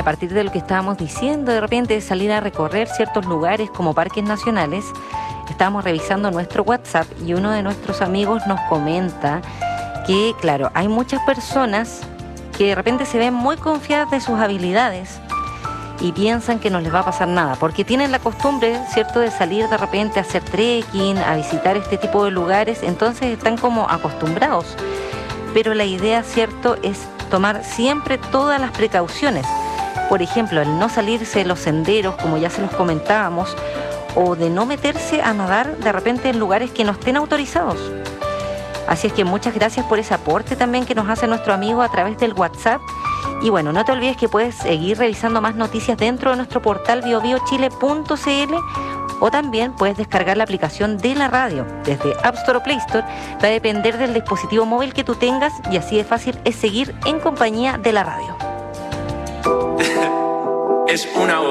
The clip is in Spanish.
a partir de lo que estábamos diciendo, de repente salir a recorrer ciertos lugares como parques nacionales, estábamos revisando nuestro WhatsApp y uno de nuestros amigos nos comenta que, claro, hay muchas personas que de repente se ven muy confiadas de sus habilidades y piensan que no les va a pasar nada, porque tienen la costumbre, ¿cierto?, de salir de repente a hacer trekking, a visitar este tipo de lugares, entonces están como acostumbrados. Pero la idea, ¿cierto?, es tomar siempre todas las precauciones. Por ejemplo, el no salirse de los senderos, como ya se los comentábamos, o de no meterse a nadar de repente en lugares que no estén autorizados. Así es que muchas gracias por ese aporte también que nos hace nuestro amigo a través del WhatsApp. Y bueno, no te olvides que puedes seguir revisando más noticias dentro de nuestro portal biobiochile.cl o también puedes descargar la aplicación de la radio desde App Store o Play Store. Va a depender del dispositivo móvil que tú tengas y así de fácil es seguir en compañía de la radio. Es una